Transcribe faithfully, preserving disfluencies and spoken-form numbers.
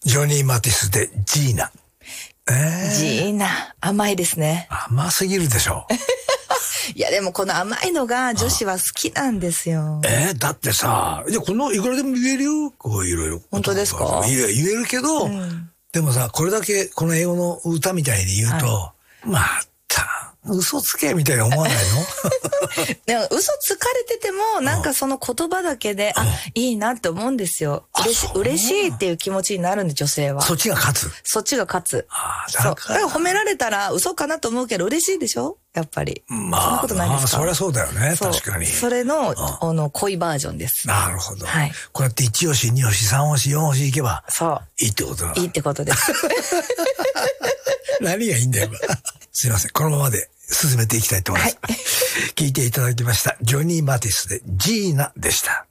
ジョニー・マティスでジーナ。 えー、ジーナ。甘いですね。 甘すぎるでしょ。 いやでもこの甘いのが女子は好きなんですよ。 えー、だってさ、いやこのいくらでも言えるよ。こういろいろ。 本当ですか？ いや言えるけど、うん、でもさ、これだけこの英語の歌みたいに言うと、はい、また嘘つけみたいに思わないの？ でも嘘つかれててもなんかその言葉だけで、うん、あ、いいなって思うんですよ。嬉し嬉しいっていう気持ちになるんで、女性は。 そっちが勝つ。 そっちが勝つ。 ああ、 だから褒められたら嘘かなと思うけど嬉しいでしょ？やっぱり。 まあ、 そんなことないですか？ まあ、そりゃそうだよね。確かに。 それの、あの、恋バージョンです。 なるほど。 はい。 こうやっていち押し、に押し、さん押し、よん押しいけば。 そう。 いいってことだ。 いいってことです。 何がいいんだよ。すいません。このままで進めていきたいと思います。はい、聞いていただきました。ジョニー・マティスでジーナでした。